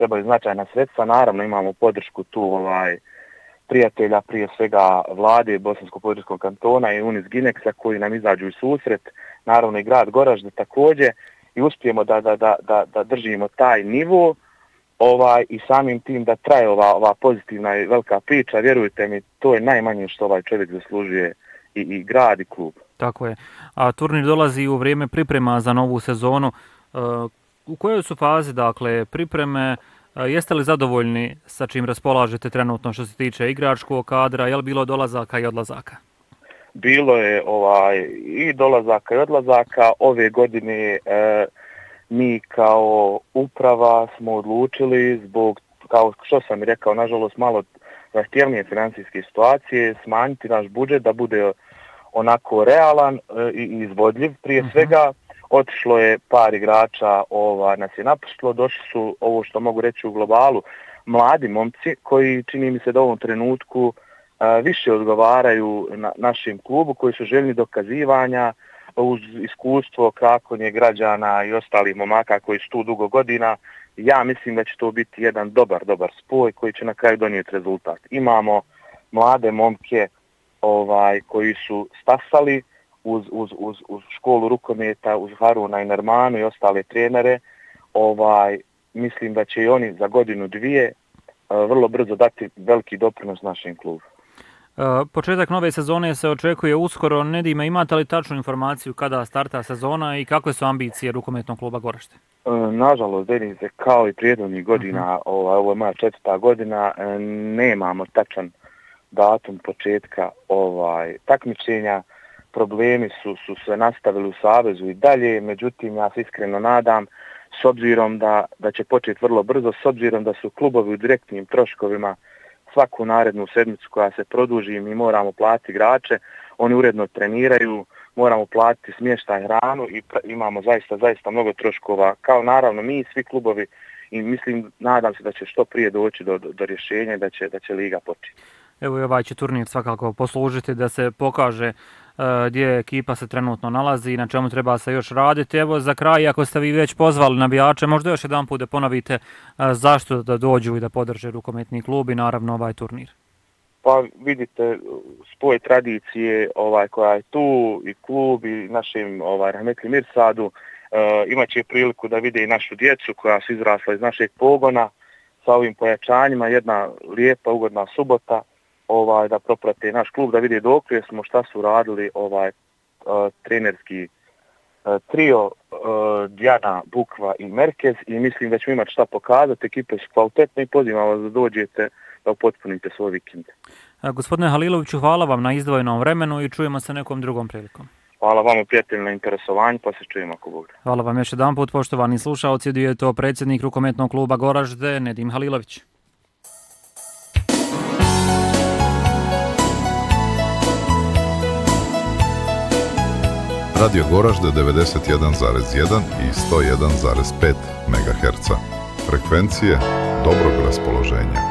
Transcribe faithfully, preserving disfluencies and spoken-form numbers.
trebaju značajna sredstva. Naravno imamo podršku tu ovaj, prijatelja, prije svega vlade Bosansko-podravskog kantona i Unis Gineksa koji nam izađu u susret, naravno i grad Goražde također, i uspijemo da, da, da, da, da držimo taj nivo ovaj, i samim tim da traje ova, ova pozitivna i velika priča. Vjerujte mi, to je najmanje što ovaj čovjek zaslužuje i, i grad i klub. Tako je. A turnir dolazi u vrijeme priprema za novu sezonu. U kojoj su fazi, dakle, pripreme? Jeste li zadovoljni sa čim raspolažete trenutno što se tiče igračkog kadra? Je li bilo dolazaka i odlazaka? Bilo je ovaj, i dolazaka i odlazaka. Ove godine e, mi kao uprava smo odlučili zbog, kao što sam i rekao, nažalost malo zahtjevnije financijske situacije, smanjiti naš budžet da bude onako realan e, i izvodljiv prije uh-huh. svega. Otišlo je par igrača, ova, nas je napuštilo, došli su, ovo što mogu reći u globalu, mladi momci koji čini mi se da u ovom trenutku a, više odgovaraju na našem klubu, koji su željni dokazivanja uz iskustvo krakonje građana i ostalih momaka koji su tu dugo godina. Ja mislim da će to biti jedan dobar, dobar spoj koji će na kraju donijeti rezultat. Imamo mlade momke ovaj, koji su stasali, Uz, uz, uz, uz školu rukometa, uz Haruna i Nermanu i ostale trenere, ovaj, mislim da će i oni za godinu dvije uh, vrlo brzo dati veliki doprinos našem klubu. Uh, početak nove sezone se očekuje uskoro. Nedime, imate li tačnu informaciju kada starta sezona i kakve su ambicije rukometnog kluba Goražde? Uh, nažalost, Denize, kao i prijedovnih godina, uh-huh. ovaj, ovo je moja četvrta godina, uh, nemamo tačan datum početka ovaj, takmičenja. Problemi su, su se nastavili u Savezu i dalje, međutim ja se iskreno nadam, s obzirom da, da će početi vrlo brzo, s obzirom da su klubovi u direktnim troškovima svaku narednu sedmicu koja se produži, mi moramo platiti igrače, oni uredno treniraju, moramo platiti smještaj, hranu i pra, imamo zaista, zaista mnogo troškova, kao naravno mi svi klubovi, i mislim, nadam se da će što prije doći do, do, do rješenja i da će, da će liga početi. Evo i ovaj će turnir svakako poslužiti da se pokaže uh, gdje ekipa se trenutno nalazi i na čemu treba se još raditi. Evo za kraj, ako ste vi već pozvali navijače, možda još jedan put da ponovite uh, zašto da dođu i da podrže rukometni klub i naravno ovaj turnir. Pa vidite, spoj tradicije ovaj, koja je tu i klub i našim ovaj, Rahmetli Mirsadu uh, imat će priliku da vide i našu djecu koja su izrasla iz našeg pogona sa ovim pojačanjima, jedna lijepa, ugodna subota. Ovaj, da proprate naš klub, da vide dokle smo, šta su radili ovaj uh, trenerski uh, trio uh, Dijana, Bukva i Merkez i mislim da ćemo imati šta pokazati, ekipe su kvalitetne i pozivam vas da dođete da upotpunite svoj vikend. Gospodine Haliloviću, hvala vam na izdvojenom vremenu i čujemo se nekom drugom prilikom. Hvala vam prijatelji na interesovanju, pa se čujemo ako Bog. Hvala vam još jedan put, poštovani slušalci, dio je to predsjednik rukometnog kluba Goražde, Nedim Halilović. Radio Goražde devedeset jedan zarez jedan i sto jedan zarez pet megaherca. Frekvencije dobrog raspoloženja.